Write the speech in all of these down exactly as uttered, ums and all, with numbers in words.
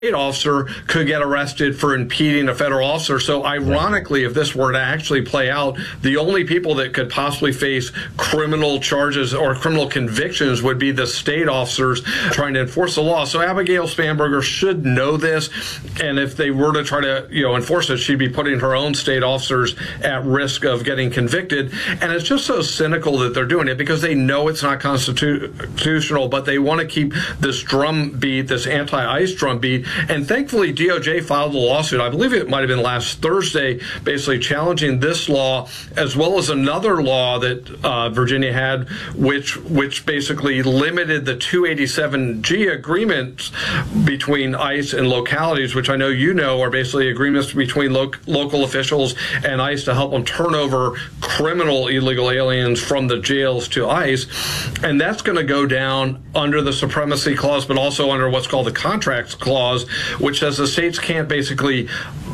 state officer could get arrested for impeding a federal officer. So ironically, if this were to actually play out, the only people that could possibly face criminal charges or criminal convictions would be the state officers trying to enforce the law. So Abigail Spanberger should know this, and if they were to try to, you know, enforce it, she'd be putting her own state officers at risk of getting convicted. And it's just so cynical that they're doing it because they know it's not constitutional, but they want to keep this drumbeat, this anti-ICE drumbeat. And thankfully, D O J filed a lawsuit, I believe it might have been last Thursday, basically challenging this law, as well as another law that uh, Virginia had, which which basically limited the two eighty-seven G agreements between ICE and localities, which I know you know are basically agreements between lo- local officials and ICE to help them turn over criminal illegal aliens from the jails to ICE. And that's going to go down under the Supremacy Clause, but also under what's called the Contracts Clause, which says the states can't basically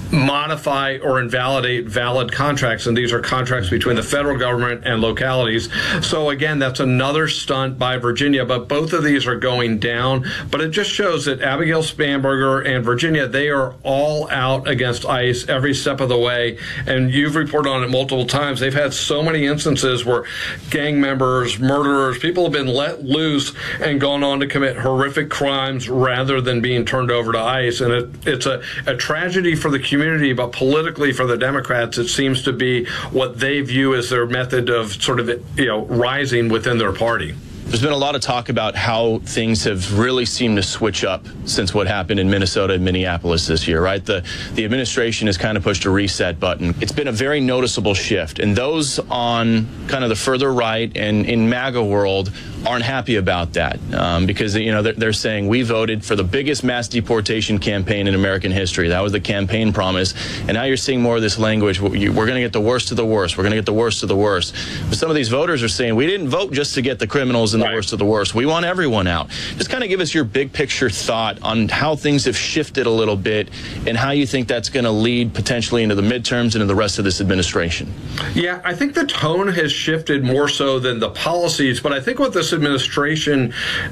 modify or invalidate valid contracts, and these are contracts between the federal government and localities. So again, that's another stunt by Virginia, but both of these are going down. But it just shows that Abigail Spanberger and Virginia, they are all out against ICE every step of the way, and you've reported on it multiple times. They've had so many instances where gang members, murderers, people have been let loose and gone on to commit horrific crimes rather than being turned over to ICE. And it, it's a, a tragedy for the community, but politically for the Democrats, it seems to be what they view as their method of sort of, you know, rising within their party. There's been a lot of talk about how things have really seemed to switch up since what happened in Minnesota and Minneapolis this year, right? The the administration has kind of pushed a reset button. It's been a very noticeable shift, and those on kind of the further right and in MAGA world aren't happy about that um, because, you know, they're, they're saying we voted for the biggest mass deportation campaign in American history. That was the campaign promise, and now you're seeing more of this language. We're going to get the worst of the worst. We're going to get the worst of the worst. But some of these voters are saying we didn't vote just to get the criminals and the worst of the worst. We want everyone out. Just kind of give us your big picture thought on how things have shifted a little bit and how you think that's going to lead potentially into the midterms and into the rest of this administration. Yeah, I think the tone has shifted more so than the policies, but I think what this administration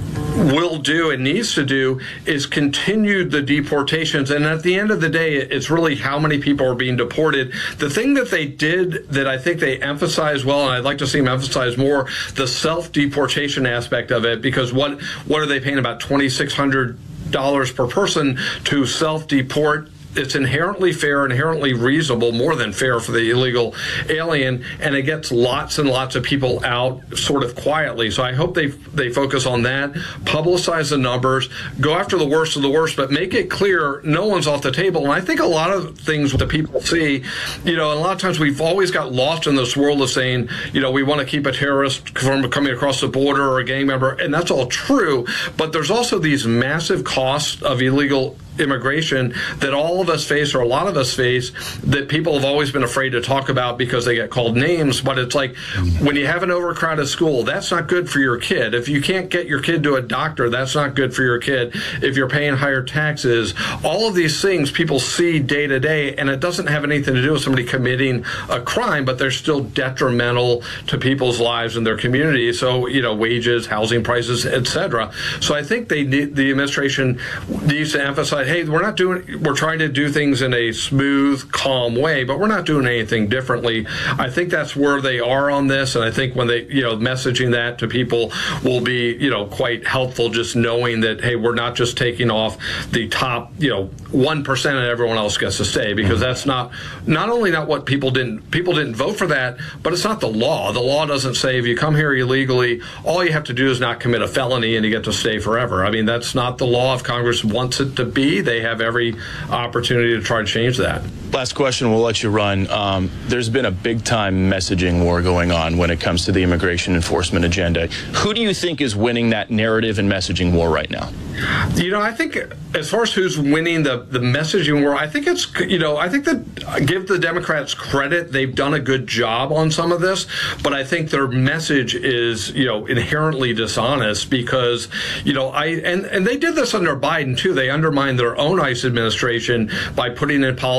will do and needs to do is continue the deportations. And at the end of the day, it's really how many people are being deported. The thing that they did that I think they emphasized well, and I'd like to see them emphasize more, the self-deportation aspect of it, because what what are they paying, about twenty-six hundred dollars per person to self-deport? It's inherently fair, inherently reasonable, more than fair for the illegal alien, and it gets lots and lots of people out sort of quietly. So I hope they they focus on that, publicize the numbers, go after the worst of the worst, but make it clear no one's off the table. And I think a lot of things that people see, you know, and a lot of times we've always got lost in this world of saying, you know, we want to keep a terrorist from coming across the border or a gang member, and that's all true, but there's also these massive costs of illegal immigration that all of us face, or a lot of us face, that people have always been afraid to talk about because they get called names. But it's like when you have an overcrowded school, that's not good for your kid. If you can't get your kid to a doctor, that's not good for your kid. If you're paying higher taxes, all of these things people see day to day, and it doesn't have anything to do with somebody committing a crime, but they're still detrimental to people's lives and their community. So, you know, wages, housing prices, et cetera. So I think they need, the administration needs to emphasize, hey, we're not doing, we're trying to do things in a smooth, calm way, but we're not doing anything differently. I think that's where they are on this, and I think when they, you know, messaging that to people will be, you know, quite helpful, just knowing that, hey, we're not just taking off the top, you know, one percent and everyone else gets to stay, because that's not, not only not what people didn't, people didn't vote for that, but it's not the law. The law doesn't say if you come here illegally, all you have to do is not commit a felony and you get to stay forever. I mean, that's not the law. If Congress wants it to be, they have every opportunity to try to change that. Last question, we'll let you run. Um, there's been a big-time messaging war going on when it comes to the immigration enforcement agenda. Who do you think is winning that narrative and messaging war right now? You know, I think as far as who's winning the, the messaging war, I think it's, you know, I think that, give the Democrats credit, they've done a good job on some of this, but I think their message is, you know, inherently dishonest because, you know, I, and, and they did this under Biden too. They undermined their own ICE administration by putting in policies saying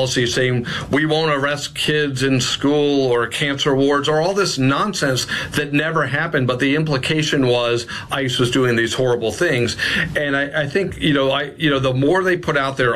saying we won't arrest kids in school or cancer wards or all this nonsense that never happened, but the implication was ICE was doing these horrible things. And I, I think, you know, I, you know, the more they put out there